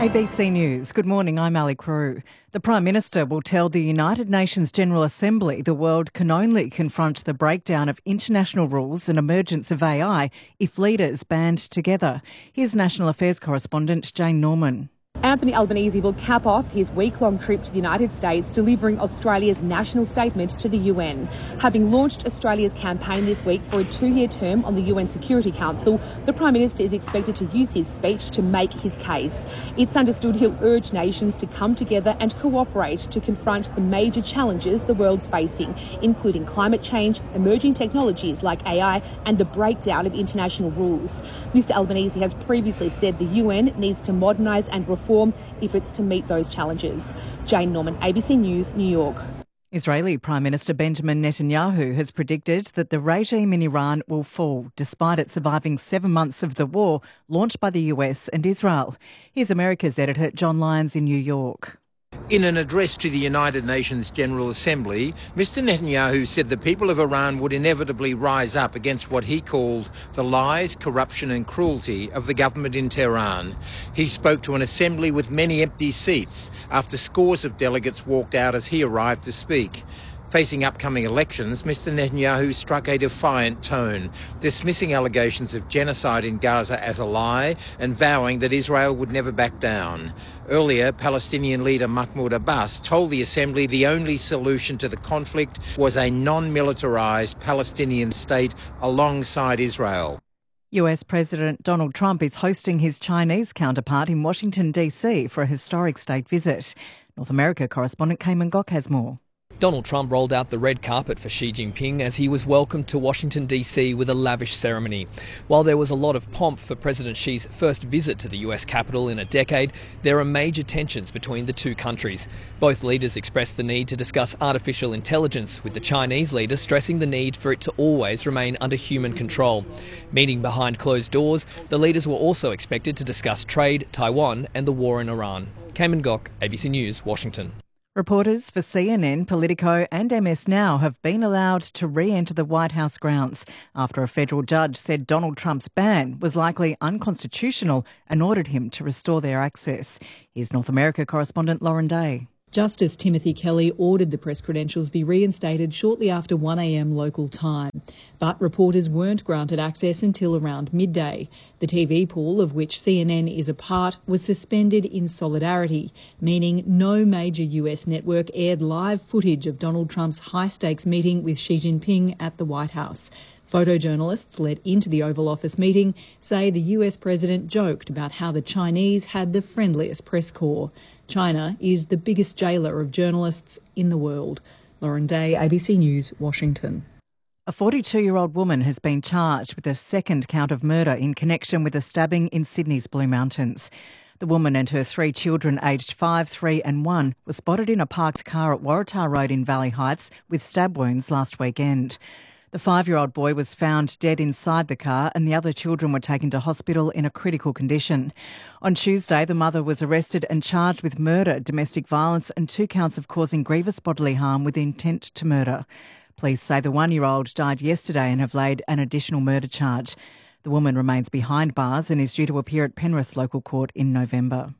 ABC News. Good morning, I'm Ali Crew. The Prime Minister will tell the United Nations General Assembly the world can only confront the breakdown of international rules and emergence of AI if leaders band together. Here's National Affairs correspondent Jane Norman. Anthony Albanese will cap off his week-long trip to the United States, delivering Australia's national statement to the UN. Having launched Australia's campaign this week for a 2-year term on the UN Security Council, the Prime Minister is expected to use his speech to make his case. It's understood he'll urge nations to come together and cooperate to confront the major challenges the world's facing, including climate change, emerging technologies like AI, and the breakdown of international rules. Mr Albanese has previously said the UN needs to modernise and reform if it's to meet those challenges. Jane Norman, ABC News, New York. Israeli Prime Minister Benjamin Netanyahu has predicted that the regime in Iran will fall, despite it surviving 7 months of the war launched by the US and Israel. Here's America's editor John Lyons in New York. In an address to the United Nations General Assembly, Mr Netanyahu said the people of Iran would inevitably rise up against what he called the lies, corruption and cruelty of the government in Tehran. He spoke to an assembly with many empty seats after scores of delegates walked out as he arrived to speak. Facing upcoming elections, Mr Netanyahu struck a defiant tone, dismissing allegations of genocide in Gaza as a lie and vowing that Israel would never back down. Earlier, Palestinian leader Mahmoud Abbas told the Assembly the only solution to the conflict was a non-militarised Palestinian state alongside Israel. US President Donald Trump is hosting his Chinese counterpart in Washington, D.C. for a historic state visit. North America correspondent Cayman Gok has more. Donald Trump rolled out the red carpet for Xi Jinping as he was welcomed to Washington, D.C. with a lavish ceremony. While there was a lot of pomp for President Xi's first visit to the US capital in a decade, there are major tensions between the two countries. Both leaders expressed the need to discuss artificial intelligence, with the Chinese leader stressing the need for it to always remain under human control. Meeting behind closed doors, the leaders were also expected to discuss trade, Taiwan and the war in Iran. Cayman Gok, ABC News, Washington. Reporters for CNN, Politico and MS Now have been allowed to re-enter the White House grounds after a federal judge said Donald Trump's ban was likely unconstitutional and ordered him to restore their access. Here's North America correspondent Lauren Day. Justice Timothy Kelly ordered the press credentials be reinstated shortly after 1 a.m. local time. But reporters weren't granted access until around midday. The TV pool, of which CNN is a part, was suspended in solidarity, meaning no major US network aired live footage of Donald Trump's high-stakes meeting with Xi Jinping at the White House. Photojournalists let into the Oval Office meeting say the US president joked about how the Chinese had the friendliest press corps. China is the biggest jailer of journalists in the world. Lauren Day, ABC News, Washington. A 42-year-old woman has been charged with a second count of murder in connection with a stabbing in Sydney's Blue Mountains. The woman and her 3 children aged 5, 3 and 1 were spotted in a parked car at Waratah Road in Valley Heights with stab wounds last weekend. The 5-year-old boy was found dead inside the car and the other children were taken to hospital in a critical condition. On Tuesday, the mother was arrested and charged with murder, domestic violence and 2 counts of causing grievous bodily harm with intent to murder. Police say the 1-year-old died yesterday and have laid an additional murder charge. The woman remains behind bars and is due to appear at Penrith Local Court in November.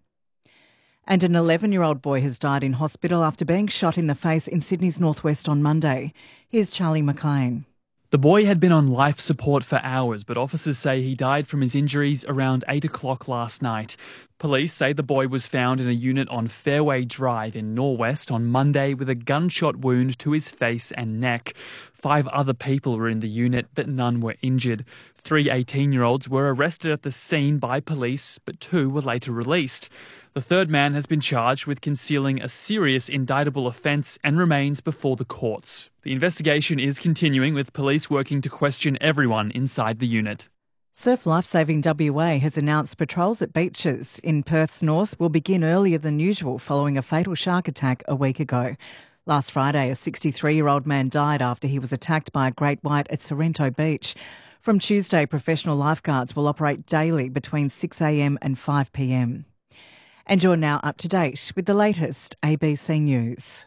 And an 11-year-old boy has died in hospital after being shot in the face in Sydney's northwest on Monday. Here's Charlie McLean. The boy had been on life support for hours, but officers say he died from his injuries around 8 o'clock last night. Police say the boy was found in a unit on Fairway Drive in Norwest on Monday with a gunshot wound to his face and neck. 5 other people were in the unit, but none were injured. 3 18-year-olds were arrested at the scene by police, but 2 were later released. The third man has been charged with concealing a serious indictable offence and remains before the courts. The investigation is continuing, with police working to question everyone inside the unit. Surf Lifesaving WA has announced patrols at beaches in Perth's north will begin earlier than usual following a fatal shark attack a week ago. Last Friday, a 63-year-old man died after he was attacked by a great white at Sorrento Beach. From Tuesday, professional lifeguards will operate daily between 6 a.m. and 5 p.m. And you're now up to date with the latest ABC News.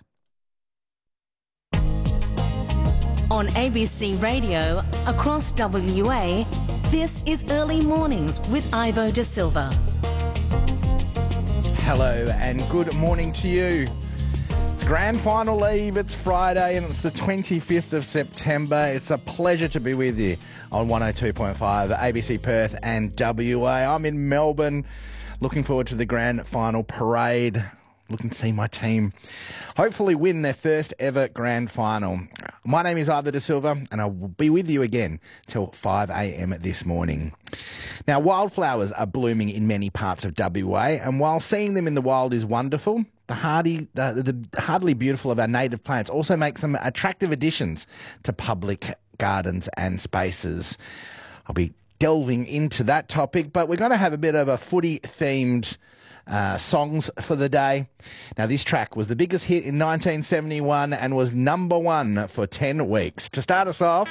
On ABC Radio, across WA, this is Early Mornings with Ivo De Silva. Hello and good morning to you. It's grand final eve, it's Friday and it's the 25th of September. It's a pleasure to be with you on 102.5 ABC Perth and WA. I'm in Melbourne, looking forward to the grand final parade, looking to see my team hopefully win their first ever grand final. My name is Ivor De Silva and I will be with you again till 5 a.m. this morning. Now, wildflowers are blooming in many parts of WA, and while seeing them in the wild is wonderful, the hardly beautiful of our native plants also make some attractive additions to public gardens and spaces. I'll be delving into that topic, but we're going to have a bit of a footy-themed songs for the day. Now, this track was the biggest hit in 1971 and was number one for 10 weeks. To start us off,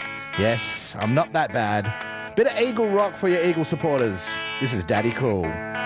yes, I'm not that bad. Bit of Eagle rock for your Eagle supporters. This is Daddy Cool.